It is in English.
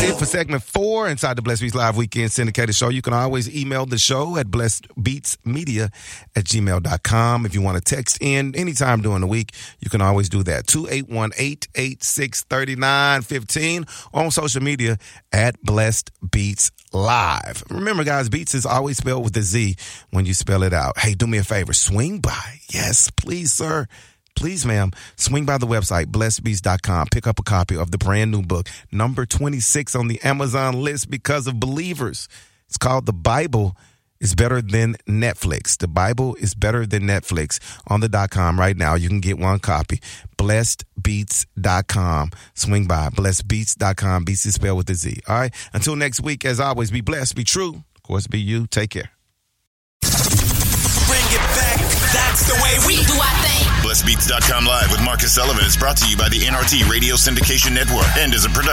it for segment 4 inside the Blessed Beats Live Weekend Syndicated Show. You can always email the show at blessedbeatsmedia@gmail.com. If you want to text in anytime during the week, you can always do that. 281-886-3915 on social media at Blessed Beats Live. Remember, guys, Beats is always spelled with a Z when you spell it out. Hey, do me a favor. Swing by. Yes, please, sir. Please, ma'am, swing by the website, blessedbeats.com. Pick up a copy of the brand new book, number 26 on the Amazon list because of believers. It's called The Bible is Better Than Netflix. The Bible is Better Than Netflix on the .com right now. You can get one copy. Blessedbeats.com. Swing by, blessedbeats.com. Beats is spelled with a Z. All right. Until next week, as always, be blessed, be true. Of course, be you. Take care. Bring it back. That's the way we do our thing. BlessedBeats.com Live with Marcus Sullivan is brought to you by the NRT Radio Syndication Network and is a production